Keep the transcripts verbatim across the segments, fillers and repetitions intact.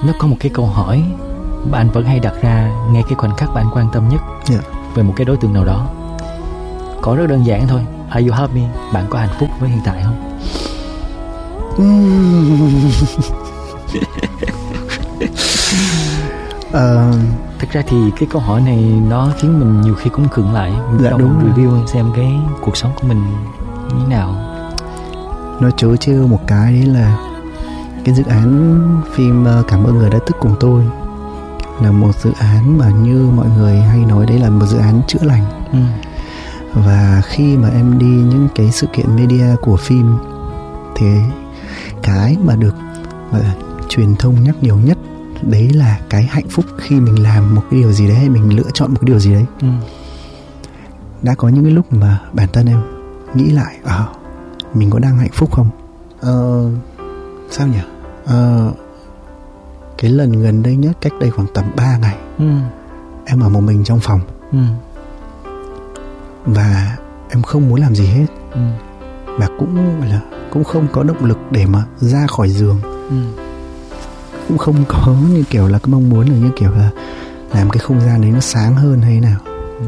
nó có một cái câu hỏi mà anh vẫn hay đặt ra ngay cái khoảnh khắc mà anh quan tâm nhất yeah. về một cái đối tượng nào đó. Có rất đơn giản thôi. Are you happy? Bạn có hạnh phúc với hiện tại không? uh, Thực ra thì cái câu hỏi này nó khiến mình nhiều khi cũng khựng lại. Dạ đúng rồi. Review xem cái cuộc sống của mình như thế nào. Nó chớ trêu một cái đấy là cái dự án phim Cảm ơn người đã thức cùng tôi là một dự án mà như mọi người hay nói đấy là một dự án chữa lành. ừ. Và khi mà em đi những cái sự kiện media của phim thì cái mà được mà truyền thông nhắc nhiều nhất đấy là cái hạnh phúc khi mình làm một cái điều gì đấy hay mình lựa chọn một cái điều gì đấy. ừ. Đã có những cái lúc mà bản thân em nghĩ lại à, mình có đang hạnh phúc không? Ờ, sao nhỉ? Ờ, cái lần gần đây nhất cách đây khoảng tầm ba ngày ừ. em ở một mình trong phòng. ừ. Và em không muốn làm gì hết. ừ. Và cũng là cũng không có động lực để mà ra khỏi giường. ừ. Cũng không có như kiểu là cái mong muốn là như kiểu là làm cái không gian đấy nó sáng hơn hay nào. ừ.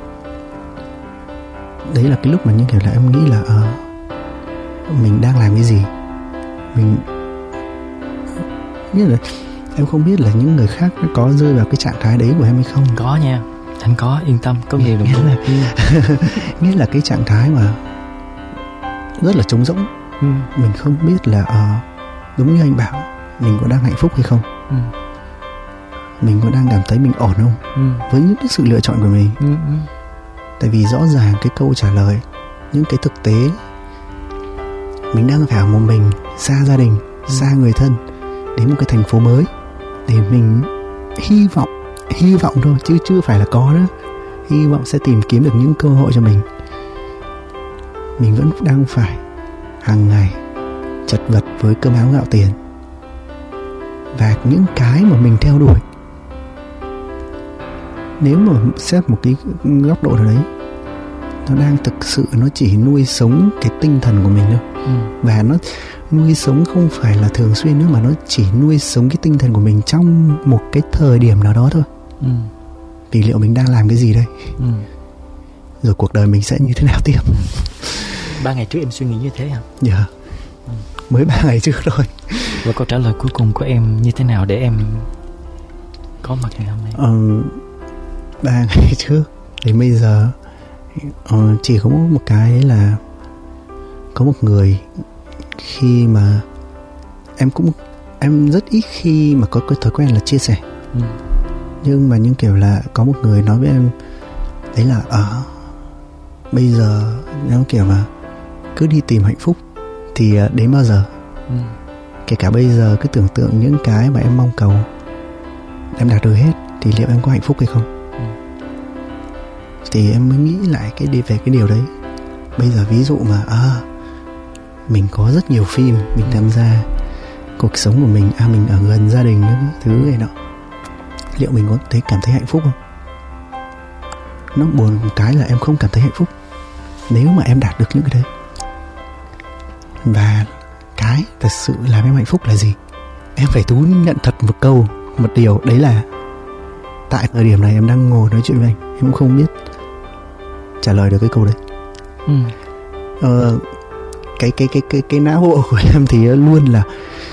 Đấy là cái lúc mà như kiểu là em nghĩ là à, mình đang làm cái gì. Mình biết là em không biết là những người khác có rơi vào cái trạng thái đấy của em hay không. Có nha, anh có, yên tâm, có nhiều đồng nghĩa là nghĩa là cái trạng thái mà rất là trống rỗng. ừ. Mình không biết là à, đúng như anh bảo, mình có đang hạnh phúc hay không. ừ. Mình có đang cảm thấy mình ổn không. ừ. Với những cái sự lựa chọn của mình. ừ. Ừ. Tại vì rõ ràng cái câu trả lời, những cái thực tế, mình đang phải ở một mình, xa gia đình, ừ. xa người thân, đến một cái thành phố mới để mình hy vọng, hy vọng thôi chứ chưa phải là có nữa, hy vọng sẽ tìm kiếm được những cơ hội cho mình. Mình vẫn đang phải hàng ngày chật vật với cơm áo gạo tiền. Và những cái mà mình theo đuổi, nếu mà xét một cái góc độ nào đấy, nó đang thực sự nó chỉ nuôi sống cái tinh thần của mình thôi. ừ. Và nó nuôi sống không phải là thường xuyên nữa, mà nó chỉ nuôi sống cái tinh thần của mình trong một cái thời điểm nào đó thôi. ừ. Vì liệu mình đang làm cái gì đây? ừ. Rồi cuộc đời mình sẽ như thế nào tiếp? Ba ngày trước em suy nghĩ như thế hả? Dạ yeah. ừ. Mới ba ngày trước thôi. Và câu trả lời cuối cùng của em như thế nào để em có mặt ngày hôm nay? Ờ, ba ngày trước đến bây giờ ờ, chỉ có một cái là có một người khi mà em cũng em rất ít khi mà có cái thói quen là chia sẻ. ừ. Nhưng mà những kiểu là có một người nói với em đấy là ở à, bây giờ nó kiểu mà cứ đi tìm hạnh phúc thì đến bao giờ. ừ. Kể cả bây giờ cứ tưởng tượng những cái mà em mong cầu em đạt được hết thì liệu em có hạnh phúc hay không. ừ. Thì em mới nghĩ lại cái đi về cái điều đấy. Bây giờ ví dụ mà à, mình có rất nhiều phim mình tham gia, cuộc sống của mình à, mình ở gần gia đình những thứ này nọ, liệu mình có thấy cảm thấy hạnh phúc không? Nó buồn một cái là em không cảm thấy hạnh phúc nếu mà em đạt được những cái đấy. Và cái thật sự làm em hạnh phúc là gì? Em phải thú nhận thật một câu, một điều, đấy là tại thời điểm này em đang ngồi nói chuyện với anh, em cũng không biết trả lời được cái câu đấy. ừ. ờ, cái cái cái cái cái não bộ của em thì luôn là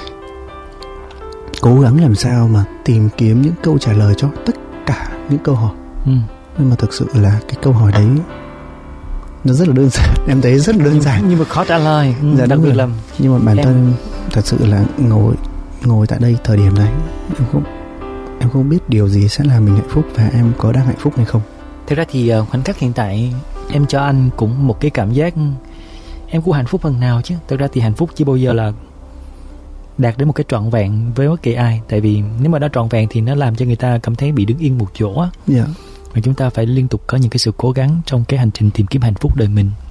cố gắng làm sao mà tìm kiếm những câu trả lời cho tất cả những câu hỏi. ừ. Nhưng mà thực sự là cái câu hỏi đấy nó rất là đơn giản, em thấy rất là đơn nhưng, giản nhưng mà khó trả lời. ừ, dạ, đặc biệt là nhưng mà bản em... thân thật sự là ngồi ngồi tại đây thời điểm này, em không em không biết điều gì sẽ làm mình hạnh phúc và em có đang hạnh phúc hay không. Thực ra thì khoảnh khắc hiện tại em cho anh cũng một cái cảm giác em cũng hạnh phúc phần nào chứ. Thực ra thì hạnh phúc chưa bao giờ là đạt đến một cái trọn vẹn với bất kỳ ai. Tại vì nếu mà nó trọn vẹn thì nó làm cho người ta cảm thấy bị đứng yên một chỗ á. Dạ. Mà chúng ta phải liên tục có những cái sự cố gắng trong cái hành trình tìm kiếm hạnh phúc đời mình.